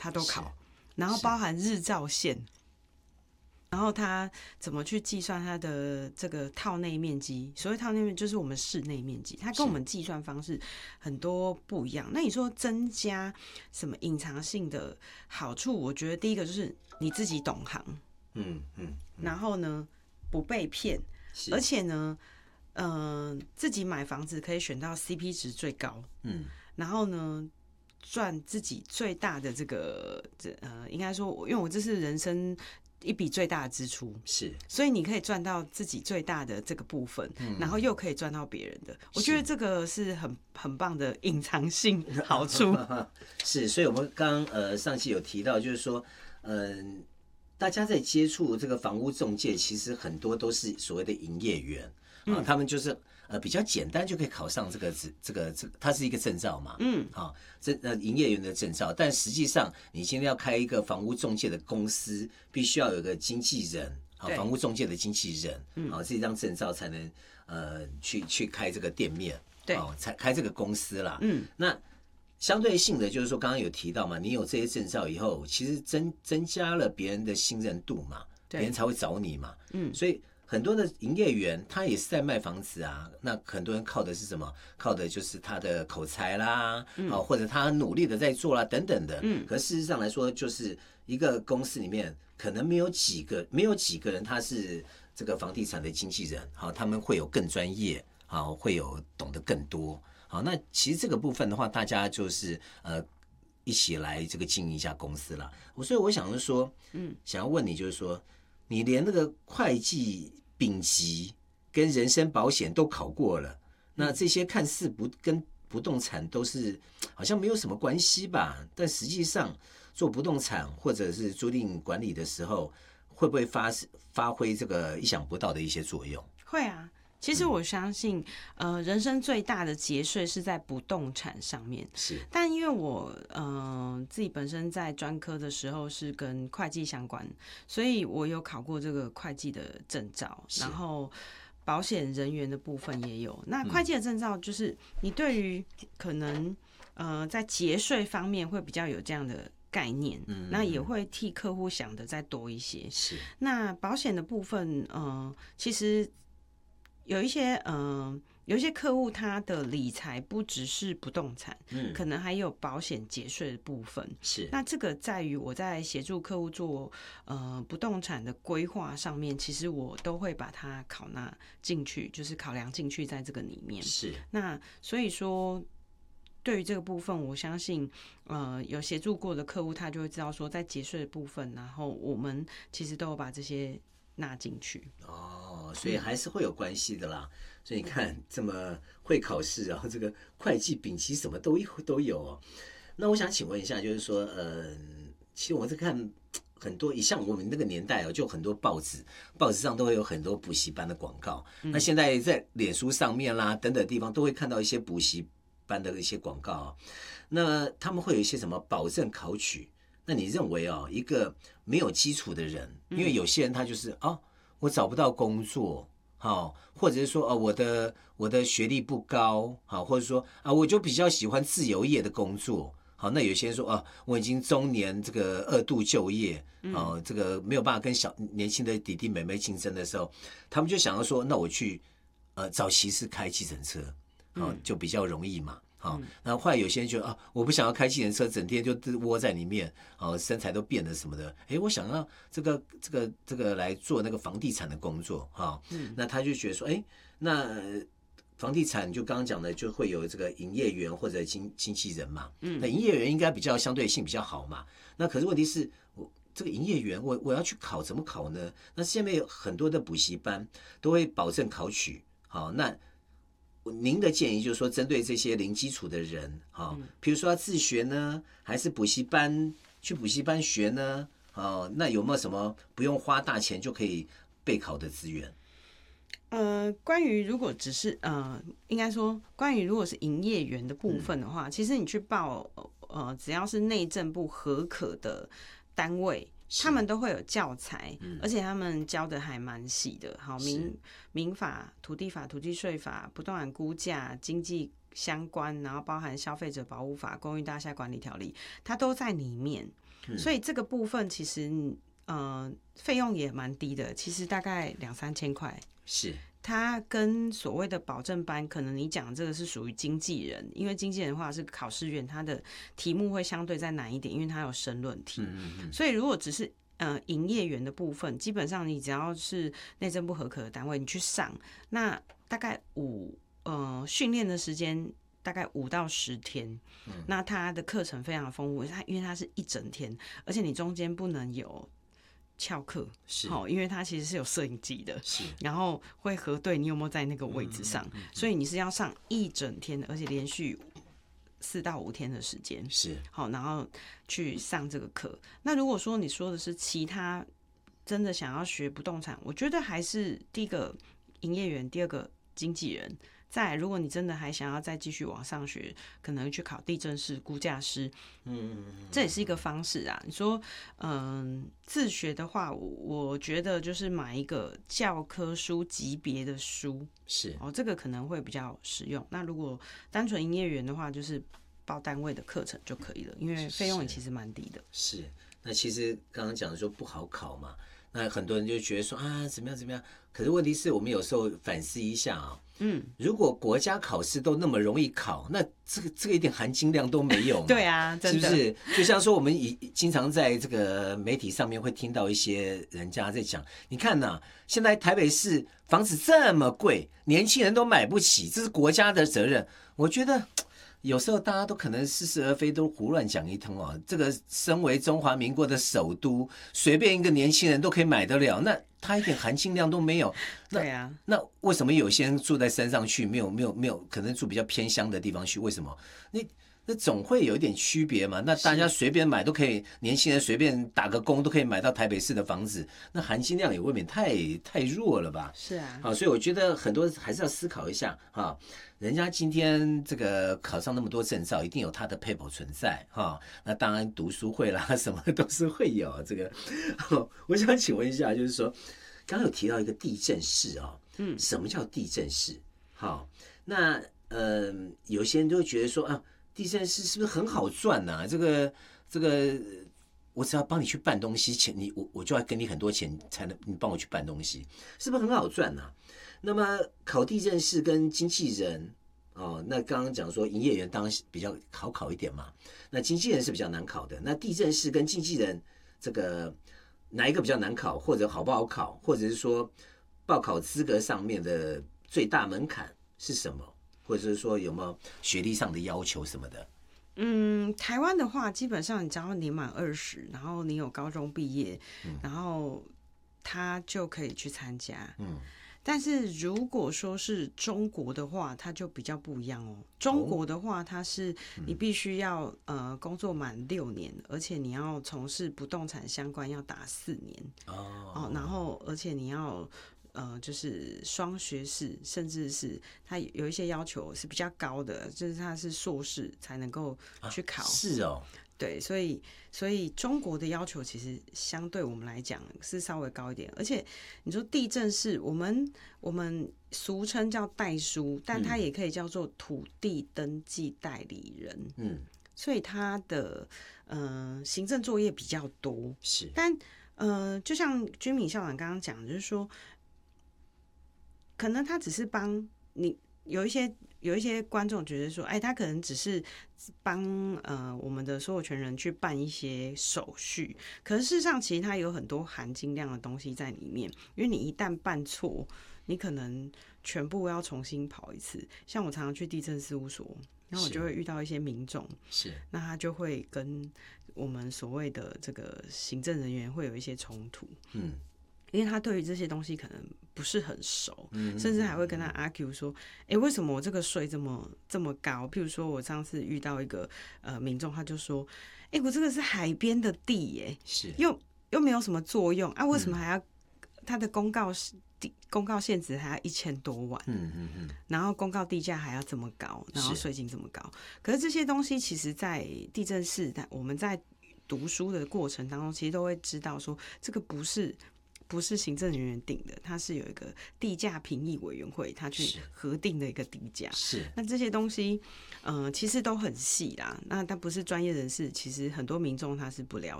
他都考，然后包含日照线。然后他怎么去计算它的这个套内面积？所谓套内面就是我们室内面积，它跟我们计算方式很多不一样。那你说增加什么隐藏性的好处？我觉得第一个就是你自己懂行，然后呢不被骗，而且呢，自己买房子可以选到 CP 值最高，然后呢赚自己最大的这个应该说，因为我这是人生一笔最大的支出， 是，所以你可以赚到自己最大的这个部分，然后又可以赚到别人的，我觉得这个是很棒的隐藏性好处。 是，所以我们刚上期有提到，就是说，大家在接触这个房屋中介，其实很多都是所谓的营业员啊，他们就是比较简单就可以考上这个，它是一个证照嘛，营业员的证照，但实际上你今天要开一个房屋中介的公司，必须要有个经纪人，房屋中介的经纪人，这张证照才能去开这个店面， 对， 才开这个公司啦，那相对性的就是说，刚刚有提到嘛，你有这些证照以后，其实增加了别人的信任度嘛，别人才会找你嘛，所以很多的营业员他也是在卖房子啊，那很多人靠的是什么？靠的就是他的口才啦，或者他努力的在做啦等等的。可事实上来说，就是一个公司里面可能没有几个人他是这个房地产的经纪人，他们会有更专业，会有懂得更多。好，那其实这个部分的话，大家就是一起来这个经营一家公司啦。所以我想说，想要问你，就是说，你连那个会计丙级跟人身保险都考过了，那这些看似跟不动产都是好像没有什么关系吧？但实际上做不动产或者是租赁管理的时候，会不会发挥这个意想不到的一些作用？ 会啊。其实我相信，人生最大的节税是在不动产上面。 是， 但因为我自己本身在专科的时候是跟会计相关，所以我有考过这个会计的证照，然后保险人员的部分也有。那会计的证照就是你对于可能在节税方面会比较有这样的概念，那也会替客户想的再多一些。 是， 那保险的部分，其实有一些客户他的理财不只是不动产，可能还有保险节税的部分。 是， 那这个在于我在协助客户做不动产的规划上面，其实我都会把它考纳进去，就是考量进去在这个里面。 是， 那所以说，对于这个部分，我相信有协助过的客户，他就会知道说，在节税的部分，然后我们其实都有把这些纳进去。 所以还是会有关系的啦。所以你看这么会考试，然后这个会计丙级什么都有哦。那我想请问一下，就是说，其实我在看很多，像我们那个年代就很多报纸上都会有很多补习班的广告。那现在在脸书上面啦等等地方都会看到一些补习班的一些广告那他们会有一些什么保证考取？那你认为一个没有基础的人，因为有些人他就是我找不到工作，或者是说我的学历不高，或者说我就比较喜欢自由业的工作，那有些人说我已经中年这个2度就业，这个没有办法跟年轻的弟弟妹妹竞争的时候，他们就想要说，那我去找骑士开计程车，就比较容易嘛。然后后来有些人觉得我不想要开计程车，整天就窝在里面，身材都变了什么的。我想要这个来做那个房地产的工作，那他就觉得说，那房地产就刚刚讲的，就会有这个营业员或者经纪人嘛。那营业员应该比较相对性比较好嘛。那可是问题是，这个营业员我要去考，怎么考呢？那下面有很多的补习班都会保证考取，那您的建议就是说，针对这些零基础的人，比如说要自学呢，还是去补习班学呢？那有没有什么不用花大钱就可以备考的资源？ 关于如果只是应该说，关于如果是营业员的部分的话，其实你去报只要是内政部核可的单位，他们都会有教材，而且他们教的还蛮细的。好，民法、土地法、土地税法、不动产估价、经济相关，然后包含消费者保护法、公寓大厦管理条例，它都在里面。 所以这个部分其实费用也蛮低的，其实大概2-3千块。 是。 它跟所谓的保证班，可能你讲的这个是属于经纪人，因为经纪人的话是考试院，它的题目会相对再难一点，因为它有申论题。所以如果只是营业员的部分，基本上你只要是内政部核可的单位，你去上，那大概训练的时间大概5到10天。那它的课程非常丰富，因为它是一整天，而且你中间不能有翘课， 是， 因为它其实是有摄影机的， 是， 然后会核对你有没有在那个位置上，所以你是要上一整天的，而且连续4到5天的时间， 是， 好，然后去上这个课。那如果说你说的是其他真的想要学不动产，我觉得还是第一个营业员，第二个经纪人。再来，如果你真的还想要再继续往上学，可能去考地政士、估价师，这也是一个方式啊。你说，自学的话，我觉得就是买一个教科书级别的书， 是这个可能会比较实用。那如果单纯营业员的话，就是报单位的课程就可以了，因为费用也其实蛮低的。 是，那其实刚刚讲说不好考嘛，那很多人就觉得说啊怎么样怎么样，可是问题是我们有时候反思一下啊。如果国家考试都那么容易考，那这个一点含金量都没有嘛？ 对啊，真的是不是？就像说我们经常在这个媒体上面会听到一些人家在讲，你看呐，现在台北市房子这么贵，年轻人都买不起，这是国家的责任。我觉得有时候大家都可能似是而非，都胡乱讲一通哦。这个身为中华民国的首都，随便一个年轻人都可以买得了，那他一点含金量都没有。 对啊， 那为什么有些人住在山上去，没有，可能住比较偏乡的地方去？为什么？那总会有一点区别嘛。那大家随便买都可以，年轻人随便打个工都可以买到台北市的房子，那含金量也未免太弱了吧？ 是啊， 好，所以我觉得很多还是要思考一下哈。人家今天这个考上那么多证照，一定有他的 paper 存在哈。那当然读书会啦，什么都是会有这个。我想请问一下，就是说，刚刚有提到一个地政士啊，什么叫地政士？好，那有些人就会觉得说啊，地政士是不是很好赚啊？这个，我只要帮你去办东西，我就要给你很多钱才能你帮我去办东西，是不是很好赚啊？那么考地政士跟经纪人那刚刚讲说营业员当然比较好考一点嘛，那经纪人是比较难考的。那地政士跟经纪人这个哪一个比较难考，或者好不好考，或者是说报考资格上面的最大门槛是什么，或者是说有没有学历上的要求什么的？ 台湾的话，基本上你只要年满20，然后你有高中毕业，然后他就可以去参加。但是如果说是中国的话，它就比较不一样哦。中国的话，它是你必须要工作满6年，而且你要从事不动产相关要打4年然后而且你要就是双学士，甚至是它有一些要求是比较高的，就是它是硕士才能够去考。 是哦。 对，所以中国的要求其实相对我们来讲是稍微高一点，而且你说地政士，我们俗称叫代书，但它也可以叫做土地登记代理人。所以它的行政作业比较多。 是， 但就像君敏校长刚刚讲的，就是说，可能他只是帮你有一些观众觉得说，他可能只是帮我们的所有权人去办一些手续，可是事实上其实它有很多含金量的东西在里面，因为你一旦办错，你可能全部要重新跑一次。像我常常去地政事务所，然后我就会遇到一些民众， 是，那他就会跟我们所谓的这个行政人员会有一些冲突。因为他对于这些东西可能不是很熟，甚至还会跟他 argue 说，为什么我这个税这么高？譬如说我上次遇到一个民众，他就说，我这个是海边的地耶， 是又没有什么作用啊，为什么还要他的公告限值还要1000多万？然后公告地价还要这么高，然后税金这么高，可是这些东西其实在地政士，我们在读书的过程当中，其实都会知道说，这个不是行政人员定的，它是有一个地价评议委员会，它去核定的一个地价。 是， 那这些东西，其实都很细啦。那它不是专业人士，其实很多民众他是不了